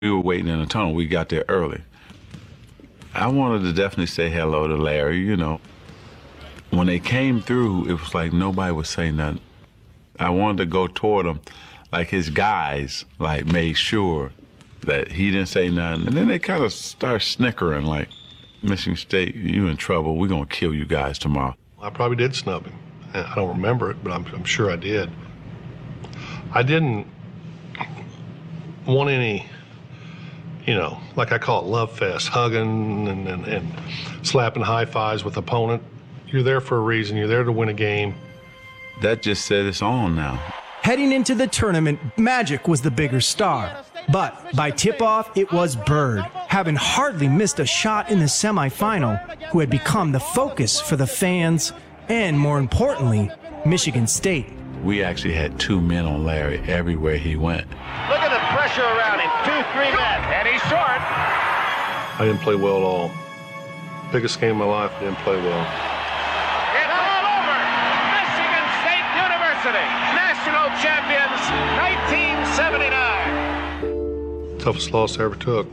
We were waiting in the tunnel. We got there early. I wanted to definitely say hello to Larry, you know. When they came through, it was like nobody would say nothing. I wanted to go toward him, like his guys, like made sure that he didn't say nothing. And then they kind of start snickering, like, Michigan State, you in trouble. We're going to kill you guys tomorrow. I probably did snub him. I don't remember it, but I'm sure I did. I didn't want any, you know, like I call it love fest, hugging and slapping high fives with opponent. You're there for a reason. You're there to win a game. That just said it's on now. Heading into the tournament, Magic was the bigger star. But by tip-off, it was Bird, having hardly missed a shot in the semifinal, who had become the focus for the fans and, more importantly, Michigan State. We actually had 2 men on Larry everywhere he went. Look at the pressure around him. 2-3 men, and he's short. I didn't play well at all. Biggest game of my life, I didn't play well. It's all over. Michigan State University, national champions, 1979. Toughest loss I ever took.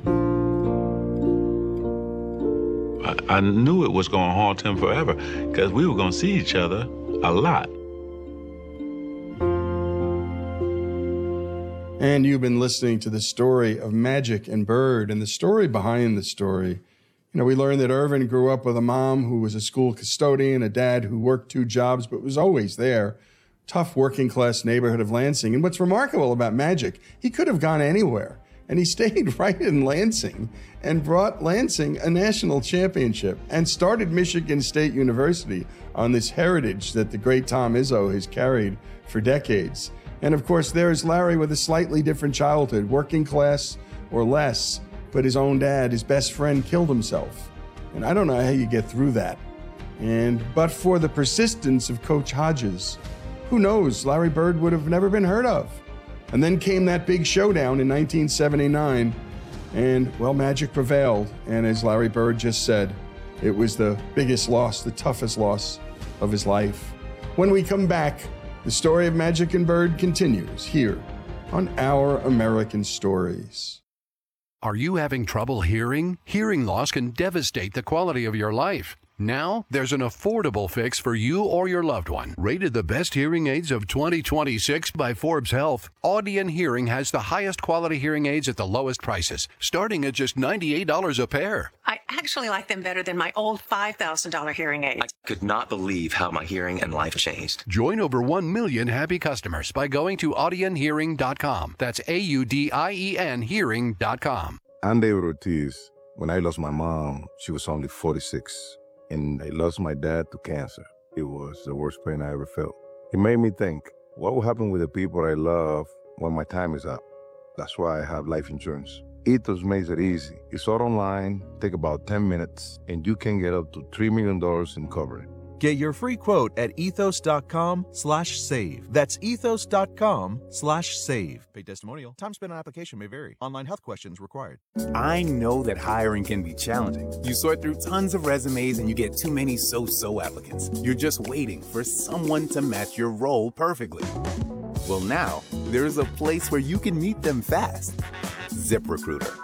I knew it was going to haunt him forever because we were going to see each other a lot. And you've been listening to the story of Magic and Bird, and the story behind the story. You know, we learned that Earvin grew up with a mom who was a school custodian, a dad who worked 2 jobs but was always there. Tough working class neighborhood of Lansing. And what's remarkable about Magic, he could have gone anywhere. And he stayed right in Lansing and brought Lansing a national championship and started Michigan State University on this heritage that the great Tom Izzo has carried for decades. And of course, there's Larry with a slightly different childhood, working class or less, but his own dad, his best friend, killed himself. And I don't know how you get through that. But for the persistence of Coach Hodges, who knows, Larry Bird would have never been heard of. And then came that big showdown in 1979, and, well, Magic prevailed. And as Larry Bird just said, it was the biggest loss, the toughest loss of his life. When we come back, the story of Magic and Bird continues here on Our American Stories. Are you having trouble hearing? Hearing loss can devastate the quality of your life. Now, there's an affordable fix for you or your loved one. Rated the best hearing aids of 2026 by Forbes Health, Audion Hearing has the highest quality hearing aids at the lowest prices, starting at just $98 a pair. I actually like them better than my old $5,000 hearing aids. I could not believe how my hearing and life changed. Join over 1 million happy customers by going to audionhearing.com. That's AUDIEN hearing.com. I'm David Ortiz. When I lost my mom, she was only 46. And I lost my dad to cancer. It was the worst pain I ever felt. It made me think, what will happen with the people I love when my time is up? That's why I have life insurance. Ethos makes it easy. It's all online, take about 10 minutes, and you can get up to $3 million in coverage. Get your free quote at ethos.com/save. That's ethos.com/save. Paid testimonial. Time spent on application may vary. Online health questions required. I know that hiring can be challenging. You sort through tons of resumes and you get too many so-so applicants. You're just waiting for someone to match your role perfectly. Well, now there's a place where you can meet them fast. ZipRecruiter.